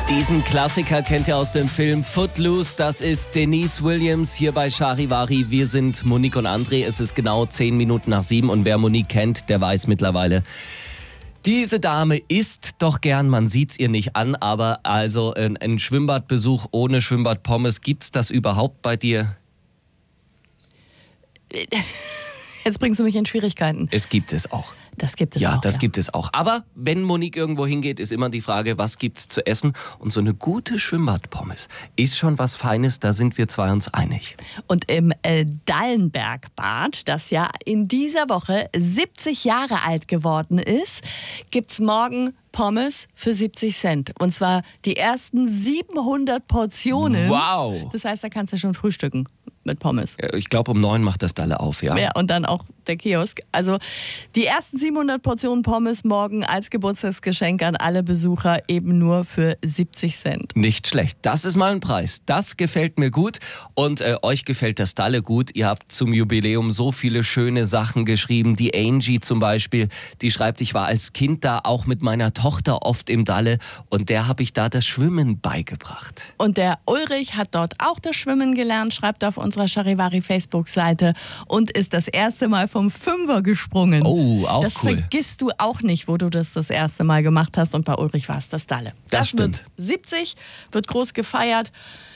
Diesen Klassiker kennt ihr aus dem Film Footloose. Das ist Denise Williams hier bei Charivari. Wir sind Monique und André. Es ist genau 10 Minuten nach 7 und wer Monique kennt, der weiß mittlerweile, diese Dame isst doch gern, man sieht's ihr nicht an, aber also ein Schwimmbadbesuch ohne Schwimmbadpommes, gibt's das überhaupt bei dir? Jetzt bringst du mich in Schwierigkeiten. Es gibt es auch. Das gibt es auch. Ja, das gibt es auch. Aber wenn Monique irgendwo hingeht, ist immer die Frage, was gibt's zu essen? Und so eine gute Schwimmbadpommes ist schon was Feines, da sind wir zwei uns einig. Und im Dallenbergbad, das ja in dieser Woche 70 Jahre alt geworden ist, gibt's morgen Pommes für 70 Cent. Und zwar die ersten 700 Portionen. Wow! Das heißt, da kannst du schon frühstücken mit Pommes. Ich glaube, um 9 macht das Dalle auf, ja? Ja, und dann auch der Kiosk. Also die ersten 700 Portionen Pommes morgen als Geburtstagsgeschenk an alle Besucher eben nur für 70 Cent. Nicht schlecht. Das ist mal ein Preis. Das gefällt mir gut und euch gefällt das Dalle gut. Ihr habt zum Jubiläum so viele schöne Sachen geschrieben. Die Angie zum Beispiel, die schreibt, ich war als Kind da auch mit meiner Tochter oft im Dalle und der habe ich da das Schwimmen beigebracht. Und der Ulrich hat dort auch das Schwimmen gelernt, schreibt auf unserer Charivari Facebook-Seite und ist das erste Mal vom Fünfer gesprungen. Oh, auch das cool. Das vergisst du auch nicht, wo du das erste Mal gemacht hast und bei Ulrich war es das Dalle. Das stimmt. Wird 70, wird groß gefeiert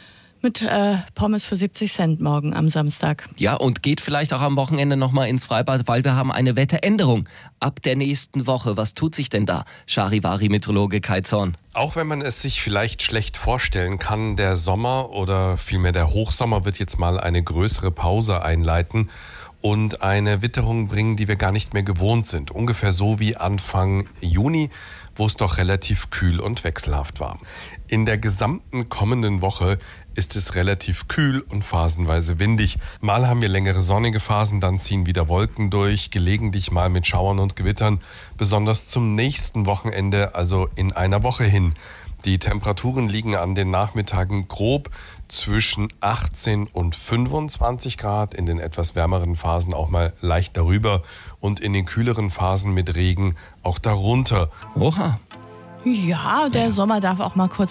mit Pommes für 70 Cent morgen am Samstag. Ja, und geht vielleicht auch am Wochenende nochmal ins Freibad, weil wir haben eine Wetteränderung ab der nächsten Woche. Was tut sich denn da? Charivari-Meteorologe Kai Zorn. Auch wenn man es sich vielleicht schlecht vorstellen kann, der Sommer oder vielmehr der Hochsommer wird jetzt mal eine größere Pause einleiten und eine Witterung bringen, die wir gar nicht mehr gewohnt sind. Ungefähr so wie Anfang Juni, wo es doch relativ kühl und wechselhaft war. In der gesamten kommenden Woche ist es relativ kühl und phasenweise windig. Mal haben wir längere sonnige Phasen, dann ziehen wieder Wolken durch, gelegentlich mal mit Schauern und Gewittern, besonders zum nächsten Wochenende, also in einer Woche hin. Die Temperaturen liegen an den Nachmittagen grob zwischen 18 und 25 Grad, in den etwas wärmeren Phasen auch mal leicht darüber und in den kühleren Phasen mit Regen auch darunter. Oha. Ja, der Sommer darf auch mal kurz